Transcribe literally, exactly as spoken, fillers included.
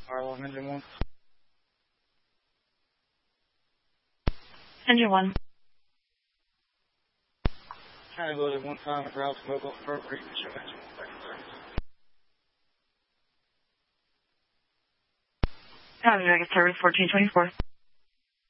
Harlem, engine one. Engine one. County loaded one time at Ralph's Mobile Park Creek. County Vegas Service fourteen twenty-four.